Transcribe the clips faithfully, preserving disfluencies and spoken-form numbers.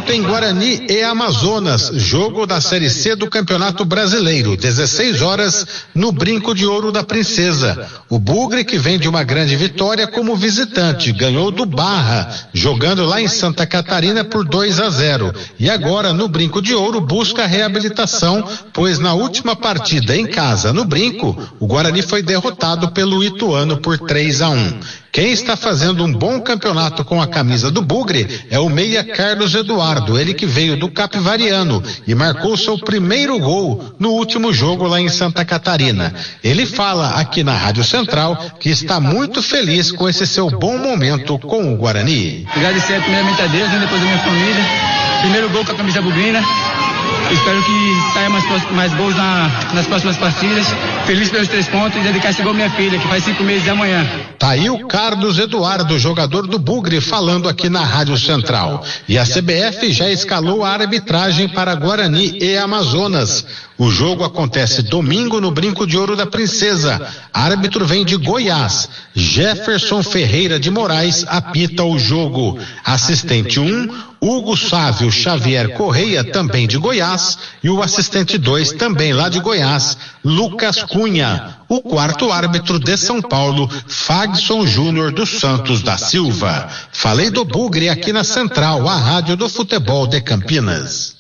Ontem, Guarani e Amazonas, jogo da Série C do Campeonato Brasileiro, dezesseis horas, no Brinco de Ouro da Princesa. O Bugre, que vem de uma grande vitória como visitante, ganhou do Barra, jogando lá em Santa Catarina por dois a zero. E agora, no Brinco de Ouro, busca a reabilitação, pois na última partida em casa, no Brinco, o Guarani foi derrotado pelo Ituano por três a um. Quem está fazendo um bom campeonato com a camisa do Bugre é o meia Carlos Eduardo, ele que veio do Capivariano e marcou seu primeiro gol no último jogo lá em Santa Catarina. Ele fala aqui na Rádio Central que está muito feliz com esse seu bom momento com o Guarani. Agradecer primeiramente a Deus e depois a minha família. Primeiro gol com a camisa bugrina. Espero que saia mais, mais gols na, nas próximas partidas. Feliz pelos três pontos e dedicar esse gol à minha filha, que faz cinco meses de amanhã. Tá aí o Carlos Eduardo, jogador do Bugre, falando aqui na Rádio Central. E a C B F já escalou a arbitragem para Guarani e Amazonas. O jogo acontece domingo no Brinco de Ouro da Princesa. Árbitro vem de Goiás. Jefferson Ferreira de Moraes apita o jogo. Assistente um, Hugo Sávio Xavier Correia, também de Goiás. E o assistente dois, também lá de Goiás, Lucas Cunha. O quarto árbitro de São Paulo, Fagson Júnior dos Santos da Silva. Falei do Bugre aqui na Central, a rádio do futebol de Campinas.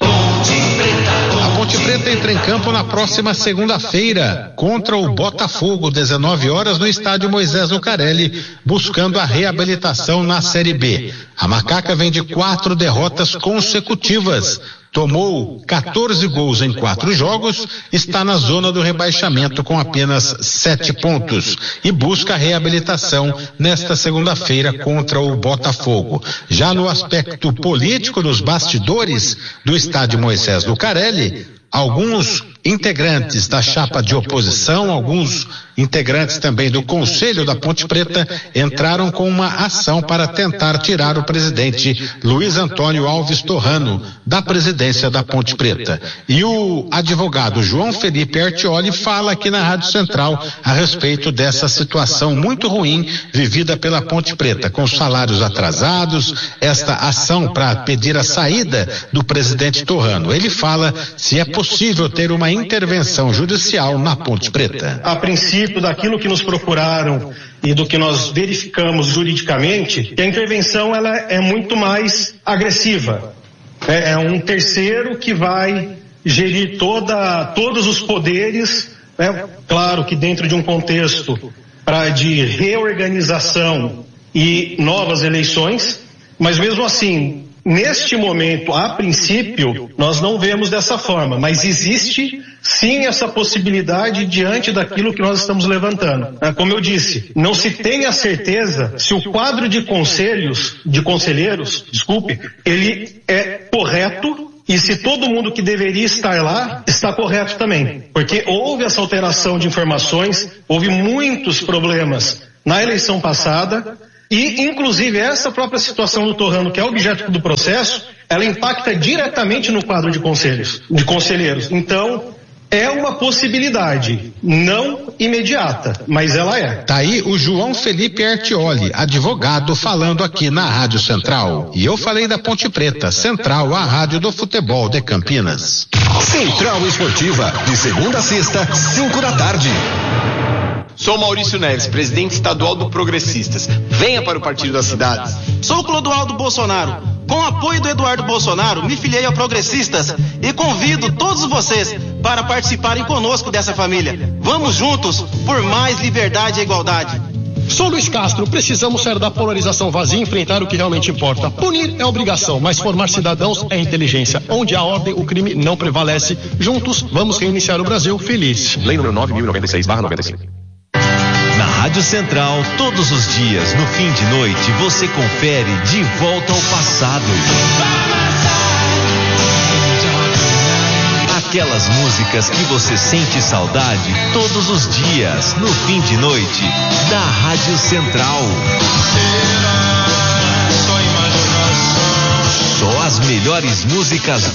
A Ponte Preta entra em campo na próxima segunda-feira contra o Botafogo, dezenove horas, no estádio Moisés Lucarelli, buscando a reabilitação na Série B. A Macaca vem de quatro derrotas consecutivas. Tomou quatorze gols em quatro jogos, está na zona do rebaixamento com apenas sete pontos e busca a reabilitação nesta segunda-feira contra o Botafogo. Já no aspecto político, nos bastidores do estádio Moisés Lucarelli, alguns integrantes da chapa de oposição, alguns integrantes também do Conselho da Ponte Preta entraram com uma ação para tentar tirar o presidente Luiz Antônio Alves Torrano da presidência da Ponte Preta. E o advogado João Felipe Artioli fala aqui na Rádio Central a respeito dessa situação muito ruim vivida pela Ponte Preta, com salários atrasados, esta ação para pedir a saída do presidente Torrano. Ele fala se é possível ter uma intervenção judicial na Ponte Preta. A princípio, daquilo que nos procuraram e do que nós verificamos juridicamente, a intervenção ela é muito mais agressiva. É, é um terceiro que vai gerir toda, todos os poderes, né? Claro que dentro de um contexto pra, de reorganização e novas eleições, mas mesmo assim, neste momento, a princípio, nós não vemos dessa forma, mas existe sim essa possibilidade diante daquilo que nós estamos levantando. Como eu disse, não se tem a certeza se o quadro de conselhos, de conselheiros, desculpe, ele é correto e se todo mundo que deveria estar lá está correto também. Porque houve essa alteração de informações, houve muitos problemas na eleição passada. E, inclusive, essa própria situação do Torrano, que é objeto do processo, ela impacta diretamente no quadro de conselhos, de conselheiros. Então, é uma possibilidade, não imediata, mas ela é. Tá aí o João Felipe Artioli, advogado, falando aqui na Rádio Central. E eu falei da Ponte Preta, Central, a rádio do futebol de Campinas. Central Esportiva, de segunda a sexta, cinco da tarde. Sou Maurício Neves, presidente estadual do Progressistas. Venha para o Partido das Cidades. Sou Clodoaldo Bolsonaro. Com o apoio do Eduardo Bolsonaro, me filiei ao Progressistas e convido todos vocês para participarem conosco dessa família. Vamos juntos por mais liberdade e igualdade. Sou Luiz Castro. Precisamos sair da polarização vazia e enfrentar o que realmente importa. Punir é obrigação, mas formar cidadãos é inteligência. Onde há ordem, o crime não prevalece. Juntos, vamos reiniciar o Brasil feliz. Lei número nove mil e noventa e seis barra noventa e cinco. Na Rádio Central, todos os dias, no fim de noite, você confere De Volta ao Passado. Aquelas músicas que você sente saudade todos os dias, no fim de noite, da Rádio Central. Só as melhores músicas